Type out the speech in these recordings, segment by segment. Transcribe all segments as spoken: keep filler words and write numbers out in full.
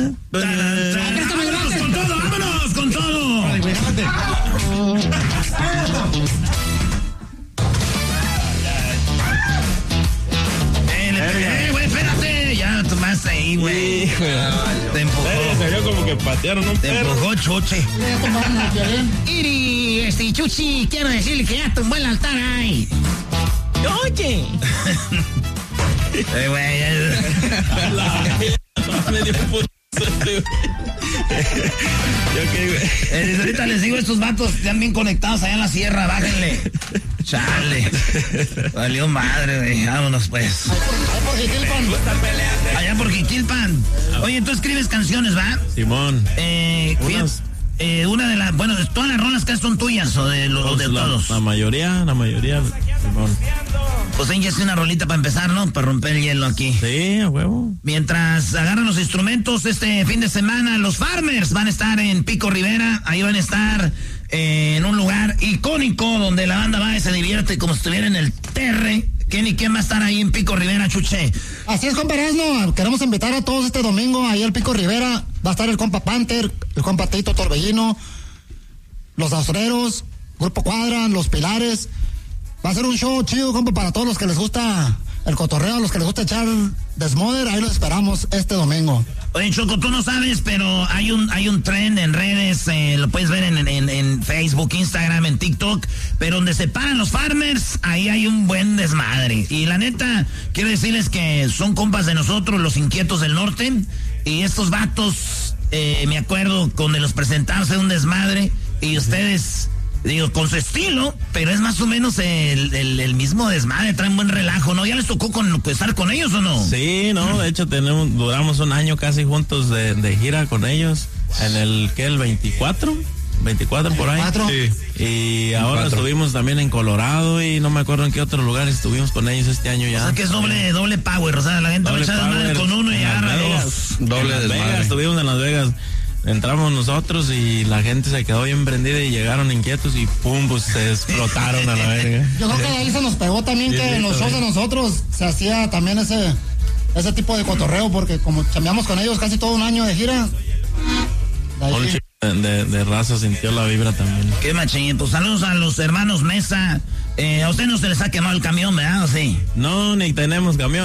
¡Vámonos con todo! ¡Vámonos con todo! Ay, güey, déjate. Eh, güey, espérate. Ya tomaste ahí, güey. Te empujó. Eh, se vio como que patearon un Te perro. empujó, Chuche. Iri, este, Chuchi, quiero decirle que ya tumbó el altar ahí. Oye. Eh, güey. Me dio puto. Yo qué, güey. Eh, ahorita les digo, estos vatos están bien conectados allá en la sierra, bájenle. Chale. Valió madre, güey. Vámonos, pues. Allá por Jiquilpan. Oye, tú escribes canciones, ¿va? Simón. Eh, Unas- eh, una de las, bueno, todas las rolas que son tuyas o de, lo, de la, todos. La mayoría, la mayoría. Simón. Pues ahí ya es una rolita para empezar, ¿no? Para romper el hielo aquí. Sí, a huevo. Mientras agarran los instrumentos este fin de semana, los Farmers van a estar en Pico Rivera. Ahí van a estar eh, en un lugar icónico donde la banda va y se divierte como si estuviera en el Terre. ¿Quién y quién va a estar ahí en Pico Rivera, Chuche? Así es, compa Erasmo. Queremos invitar a todos este domingo ahí al Pico Rivera. Va a estar el compa Panther, el compa Tito Torbellino, los Austreros, Grupo Cuadra, los Pilares. Va a ser un show chido, compa, para todos los que les gusta el cotorreo, a los que les gusta echar desmoder. Ahí los esperamos este domingo. Oye, Choco, tú no sabes, pero hay un hay un trend en redes, eh, lo puedes ver en, en, en Facebook, Instagram, en TikTok, pero donde se paran los Farmers, ahí hay un buen desmadre. Y la neta, quiero decirles que son compas de nosotros, los inquietos del norte, y estos vatos, eh, me acuerdo, con de los presentarse un desmadre, y ustedes... Digo, con su estilo, pero es más o menos el, el, el mismo desmadre, traen buen relajo, ¿no? ¿Ya les tocó con, estar con ellos o no? Sí, no, de hecho tenemos, duramos un año casi juntos de, de gira con ellos. En el, ¿qué? El veinticuatro, veinticuatro por ahí. veinticuatro. Sí. Y ahora estuvimos también en Colorado y no me acuerdo en qué otro lugar estuvimos con ellos este año ya. O sea que es doble, doble power, o sea, la gente va a Doble echar desmadre power. con uno y En Las agarra Vegas. dos. En Doble Las desmadre. Vegas, estuvimos en Las Vegas. Entramos nosotros y la gente se quedó bien prendida y llegaron inquietos y pum, pues se explotaron a la verga. Yo creo que de ahí se nos pegó también Sí, que sí, en los shows de también. nosotros se hacía también ese ese tipo de cotorreo, porque como chambeamos con ellos casi todo un año de gira. De ahí- Un chico de, de, de raza sintió la vibra también. Qué machín, pues saludos a los hermanos Mesa. Eh, a usted no se les ha quemado el camión, ¿verdad? ¿O sí? No, ni tenemos camión.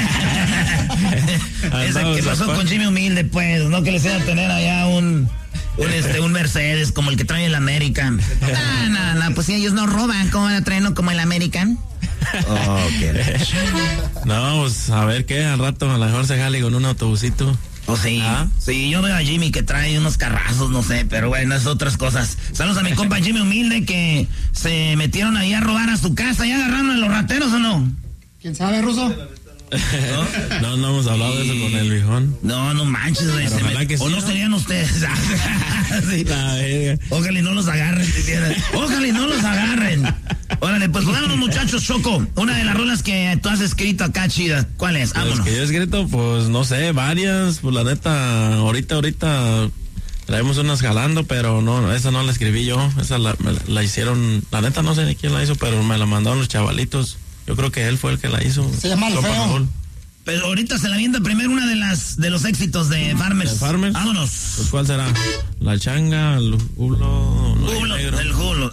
Ese Andamos que pasó a- con Jimmy Humilde, pues, no que les iba a tener allá un, un, este, un Mercedes como el que trae el American. No, no, no, pues si ellos no roban, ¿cómo van a traer uno como el American? Oh, qué No, pues a ver qué, al rato a lo mejor se jale con un autobusito. Pues sí, ¿Ah? sí, yo veo a Jimmy que trae unos carrazos, no sé, pero bueno, es otras cosas. Saludos a mi compa Jimmy Humilde que se metieron ahí a robar a su casa. ¿Ya agarraron a los rateros o no? ¿Quién sabe, Ruso? No, no hemos hablado de eso con el viejón. No, no manches, güey. Pero se ojalá met- que O sí, no ¿no? serían ustedes. Sí. La verga. Ojalá y no los agarren, ¿entiendes? Ojalá y no los agarren. Órale, pues vámonos, muchachos, Choco. Una de las rolas que tú has escrito acá, chida. ¿Cuál es? Las Vámonos. que yo he escrito, pues no sé, varias. Pues la neta, ahorita, ahorita traemos unas jalando, pero no, esa no la escribí yo. Esa la, me la- la hicieron, la neta no sé ni quién la hizo, pero me la mandaron los chavalitos. Yo creo que él fue el que la hizo. Se llama El Compa Feo. Raúl. Pero ahorita se la avienta primero una de las de los éxitos de Farmers. ¿De Farmers? Vámonos. Pues, ¿cuál será? La changa, el hulo, no hay Hulo, negro. el hulo.